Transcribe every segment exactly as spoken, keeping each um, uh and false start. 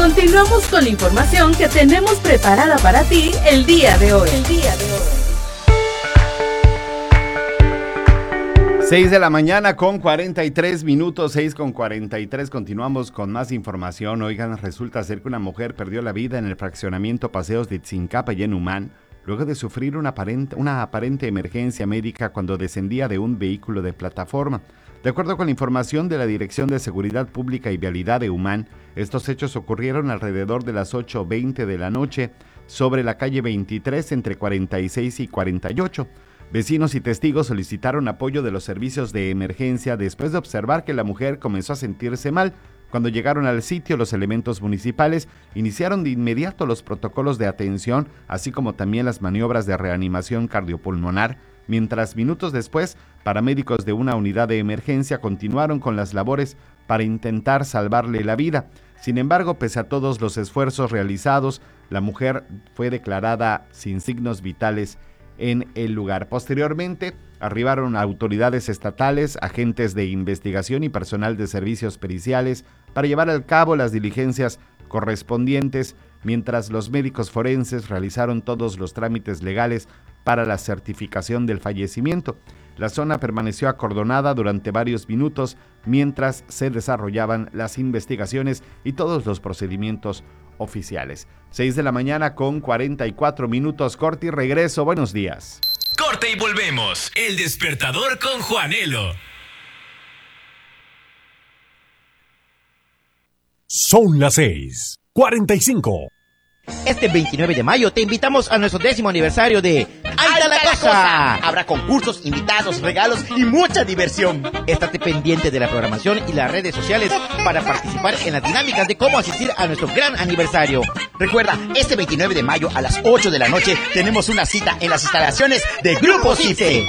Continuamos con la información que tenemos preparada para ti el día de hoy. El día de hoy. seis de la mañana con cuarenta y tres minutos, seis con cuarenta y tres, continuamos con más información. Oigan, resulta ser que una mujer perdió la vida en el fraccionamiento Paseos de Tzincapa y en Humán, luego de sufrir una aparente, una aparente emergencia médica cuando descendía de un vehículo de plataforma. De acuerdo con la información de la Dirección de Seguridad Pública y Vialidad de Humán, estos hechos ocurrieron alrededor de las ocho veinte de la noche sobre la calle veintitrés entre cuarenta y seis y cuarenta y ocho. Vecinos y testigos solicitaron apoyo de los servicios de emergencia después de observar que la mujer comenzó a sentirse mal. Cuando llegaron al sitio, los elementos municipales iniciaron de inmediato los protocolos de atención, así como también las maniobras de reanimación cardiopulmonar, mientras minutos después, paramédicos de una unidad de emergencia continuaron con las labores para intentar salvarle la vida. Sin embargo, pese a todos los esfuerzos realizados, la mujer fue declarada sin signos vitales en el lugar. Posteriormente, arribaron autoridades estatales, agentes de investigación y personal de servicios periciales para llevar a cabo las diligencias correspondientes, mientras los médicos forenses realizaron todos los trámites legales para la certificación del fallecimiento. La zona permaneció acordonada durante varios minutos mientras se desarrollaban las investigaciones y todos los procedimientos oficiales. seis de la mañana con cuarenta y cuatro minutos, corte y regreso. Buenos días. Corte y volvemos. El despertador con Juanelo. Son las seis cuarenta y cinco. Este veintinueve de mayo te invitamos a nuestro décimo aniversario de ¡Alta la Cosa! Habrá concursos, invitados, regalos y mucha diversión. Estate pendiente de la programación y las redes sociales para participar en las dinámicas de cómo asistir a nuestro gran aniversario. Recuerda, este veintinueve de mayo a las ocho de la noche tenemos una cita en las instalaciones de Grupo CIFE.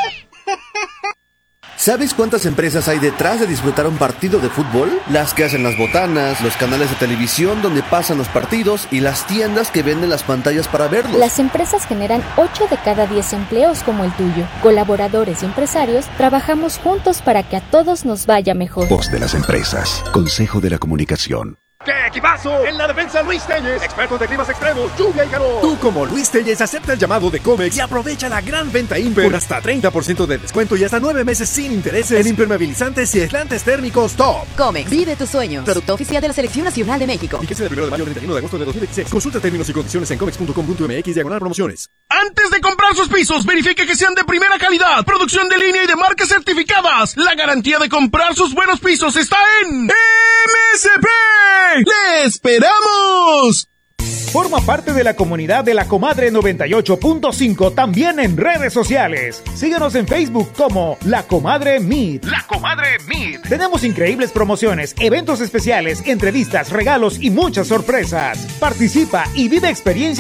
¿Sabes cuántas empresas hay detrás de disfrutar un partido de fútbol? Las que hacen las botanas, los canales de televisión donde pasan los partidos y las tiendas que venden las pantallas para verlos. Las empresas generan ocho de cada diez empleos como el tuyo. Colaboradores y empresarios trabajamos juntos para que a todos nos vaya mejor. Voz de las empresas. Consejo de la Comunicación. ¡Qué equipazo! En la defensa, Luis Telles, expertos de climas extremos, lluvia y calor. Tú, como Luis Telles, acepta el llamado de Comex y aprovecha la gran venta Imper por hasta treinta por ciento de descuento y hasta nueve meses sin intereses en impermeabilizantes y aislantes térmicos top. Comex, vive tus sueños. Producto oficial de la Selección Nacional de México. Fíjese del primero de mayo al treinta y uno de agosto de dos mil dieciséis. Consulta términos y condiciones en comex punto com punto m x diagonal promociones. Antes de comprar sus pisos, verifique que sean de primera calidad, producción de línea y de marcas certificadas. La garantía de comprar sus buenos pisos está en M S P. ¡Le esperamos! Forma parte de la comunidad de La Comadre noventa y ocho punto cinco también en redes sociales. Síguenos en Facebook como La Comadre Meet. La Comadre Meet. Tenemos increíbles promociones, eventos especiales, entrevistas, regalos y muchas sorpresas. Participa y vive experiencias